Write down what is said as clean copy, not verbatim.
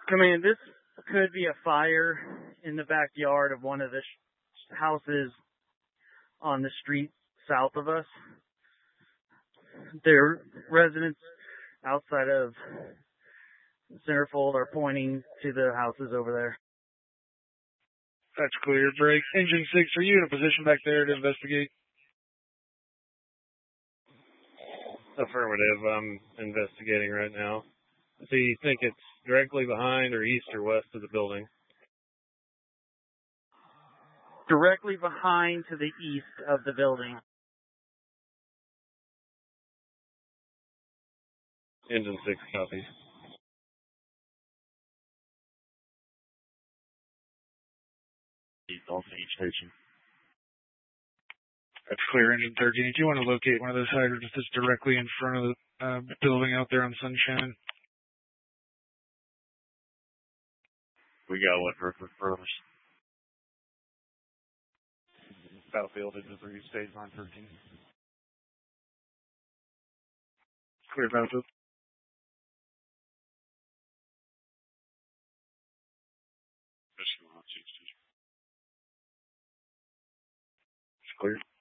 Command, this could be a fire in the backyard of one of the houses on the street south of us. Their residents outside of Centerfold are pointing to the houses over there. That's clear. Break. Engine 6, are you in a position back there to investigate? Affirmative. I'm investigating right now. So you think it's directly behind or east or west of the building? Directly behind to the east of the building. Engine 6 copies. Station. That's clear. Engine 13. If you want to locate one of those hydrants that's directly in front of the building out there on Sunshine. We got one for first. Battlefield into 3, stage 913. Clear, Battlefield. It's clear.